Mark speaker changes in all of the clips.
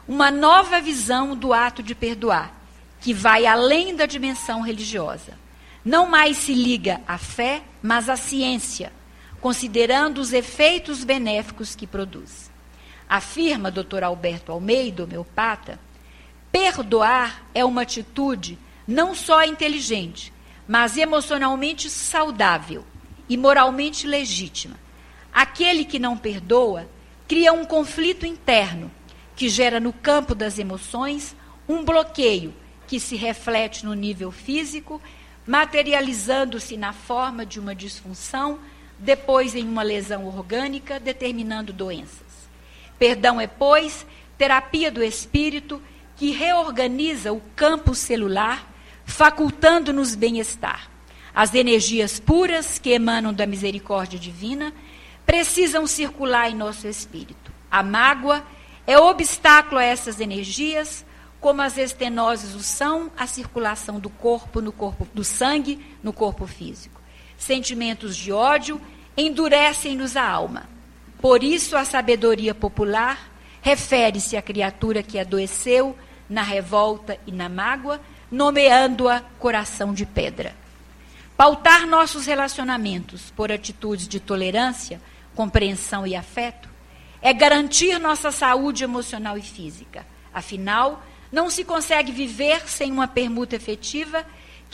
Speaker 1: uma nova visão do ato de perdoar, que vai além da dimensão religiosa. Não mais se liga à fé, mas à ciência, considerando os efeitos benéficos que produz. Afirma Dr. Alberto Almeida, homeopata, perdoar é uma atitude não só inteligente, mas emocionalmente saudável e moralmente legítima. Aquele que não perdoa cria um conflito interno que gera no campo das emoções um bloqueio que se reflete no nível físico, materializando-se na forma de uma disfunção, depois em uma lesão orgânica, determinando doenças. Perdão é, pois, terapia do espírito que reorganiza o campo celular, facultando-nos bem-estar. As energias puras que emanam da misericórdia divina precisam circular em nosso espírito. A mágoa é obstáculo a essas energias, como as estenoses o são à circulação do corpo, do sangue no corpo físico. Sentimentos de ódio endurecem-nos a alma. Por isso, a sabedoria popular refere-se à criatura que adoeceu na revolta e na mágoa, nomeando-a coração de pedra. Pautar nossos relacionamentos por atitudes de tolerância, compreensão e afeto é garantir nossa saúde emocional e física. Afinal, não se consegue viver sem uma permuta afetiva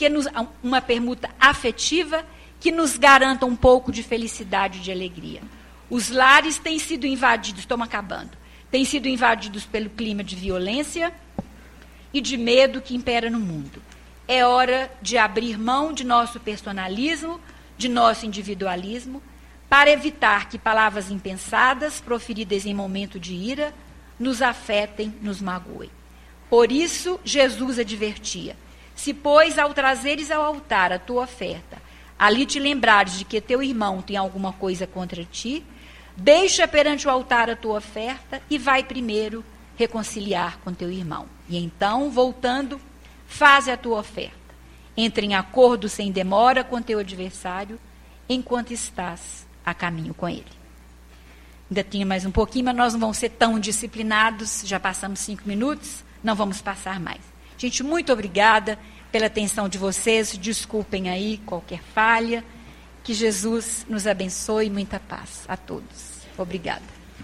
Speaker 1: que nos garanta um pouco de felicidade e de alegria. Os lares têm sido invadidos, têm sido invadidos pelo clima de violência e de medo que impera no mundo. É hora de abrir mão de nosso personalismo, de nosso individualismo, para evitar que palavras impensadas, proferidas em momento de ira, nos afetem, nos magoem. Por isso, Jesus advertia: se, pois, ao trazeres ao altar a tua oferta, ali te lembrares de que teu irmão tem alguma coisa contra ti, deixa perante o altar a tua oferta e vai primeiro reconciliar com teu irmão. E então, voltando, faze a tua oferta. Entra em acordo sem demora com teu adversário, enquanto estás a caminho com ele. Ainda tinha mais um pouquinho, mas nós não vamos ser tão disciplinados, já passamos 5 minutos, não vamos passar mais. Gente, muito obrigada pela atenção de vocês, desculpem aí qualquer falha, que Jesus nos abençoe, muita paz a todos. Obrigada.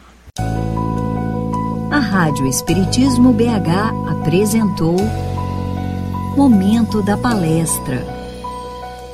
Speaker 2: A Rádio Espiritismo BH apresentou Momento da Palestra.